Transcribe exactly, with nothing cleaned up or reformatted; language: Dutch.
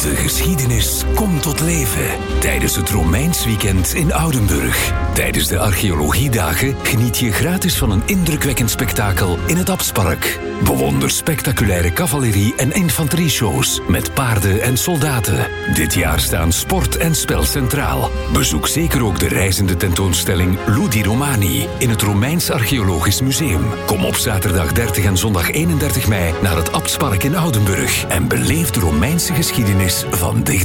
De geschiedenis komt tot leven tijdens het Romeins weekend in Oudenburg. Tijdens de archeologiedagen geniet je gratis van een indrukwekkend spektakel in het Abtspark. Bewonder spectaculaire cavalerie- en infanterieshows met paarden en soldaten. Dit jaar staan sport en spel centraal. Bezoek zeker ook de reizende tentoonstelling Ludi Romani in het Romeins Archeologisch Museum. Kom op zaterdag dertig en zondag eenendertig mei naar het Abtspark in Oudenburg en beleef de Romeinse geschiedenis van dichtbij.